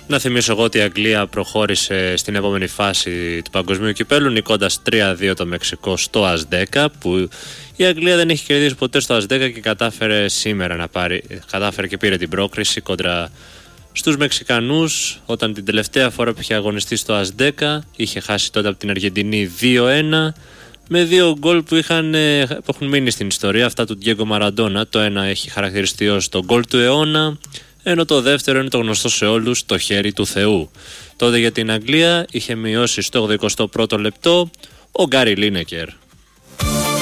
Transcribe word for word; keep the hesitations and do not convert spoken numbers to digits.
Να θυμίσω εγώ ότι η Αγγλία προχώρησε στην επόμενη φάση του παγκοσμίου κυπέλου, νικώντας τρία δύο το Μεξικό στο ΑΣ δέκα, που η Αγγλία δεν έχει κερδίσει ποτέ στο ΑΣ δέκα και κατάφερε σήμερα να πάρει, κατάφερε και πήρε την πρόκριση κόντρα στους Μεξικανούς, όταν την τελευταία φορά που είχε αγωνιστεί στο ΑΣ δέκα είχε χάσει τότε από την Αργεντινή δύο ένα, με δύο γκολ που, είχαν, που έχουν μείνει στην ιστορία, αυτά του Ντιέγκο Μαραντόνα. Το ένα έχει χαρακτηριστεί ως το γκολ του αιώνα, ενώ το δεύτερο είναι το γνωστό σε όλους, το χέρι του Θεού. Τότε για την Αγγλία είχε μειώσει στο ογδοηκοστό πρώτο λεπτό ο Γκάρι Λίνεκερ.